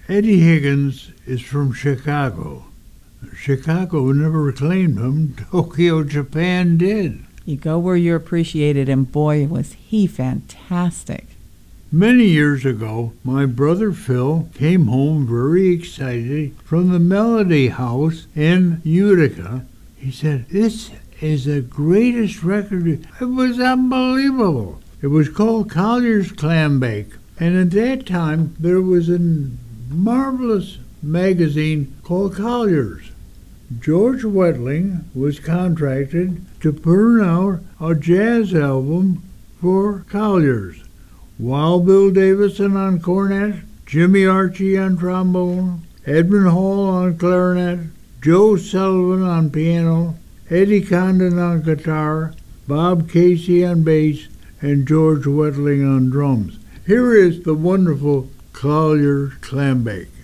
Eddie Higgins is from Chicago. Chicago never claimed him. Tokyo, Japan did. You go where you're appreciated, and boy, was he fantastic. Many years ago, my brother Phil came home very excited from the Melody House in Utica. He said, "This is the greatest record." It was unbelievable. It was called Collier's Clambake. And at that time, there was a marvelous magazine called Collier's. George Wetling was contracted to put out a jazz album for Collier's. Wild Bill Davison on cornet, Jimmy Archie on trombone, Edmund Hall on clarinet, Joe Sullivan on piano, Eddie Condon on guitar, Bob Casey on bass, and George Wetling on drums. Here is the wonderful Collier's Clambake.